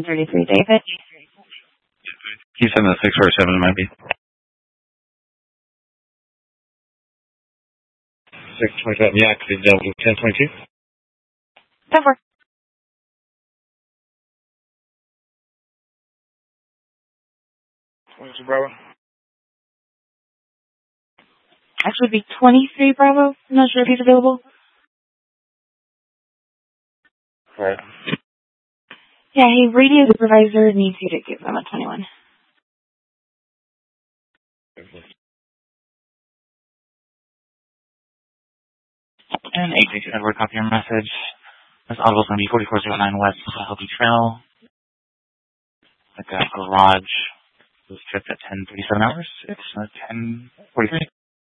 33, David. Can you send the 647 might be? 627, yeah, could you double 1022? 10-4. Bravo. Actually, it'd be 23 Bravo. I'm not sure if he's available. Right. Yeah, hey, radio supervisor needs you to give them a 21. And 8 Edward, copy your message. This audible's going to be 4409 West Healthy Trail. The garage was tripped at 10:37 hours. It's 10:43.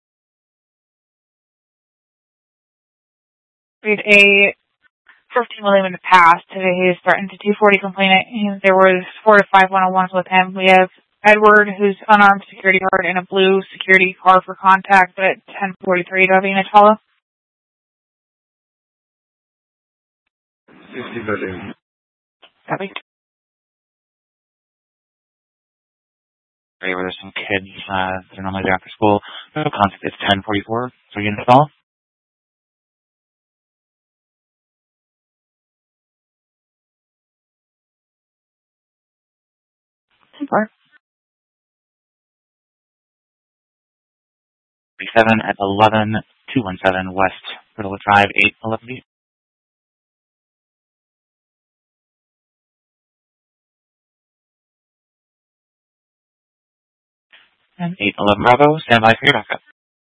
We had a 15 William in the past. Today he is starting to 240 complainant, and there was 4 to 5 101s with him. We have Edward, who's unarmed security guard, in a blue security car for contact, but at 10:43, do I have any Natala? 60-13. Copy. Where there's some kids, they're normally there after school. No contact, it's 10:44, so you install. Super. 37 at 11217 West Riddle Drive, 811 feet. And 811 Bravo, stand by for your backup.